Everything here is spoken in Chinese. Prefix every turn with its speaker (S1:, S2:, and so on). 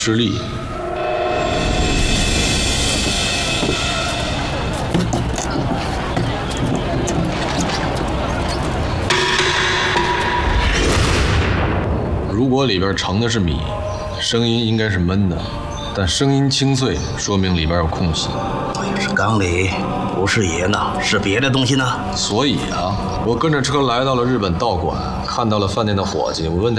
S1: 吃力。如果里边盛的是米，声音应该是闷的，但声音清脆，说明里边有空隙。
S2: 是缸里，不是盐呢，是别的东西呢。
S1: 所以啊，我跟着车来到了日本道馆，看到了饭店的伙计，我问他。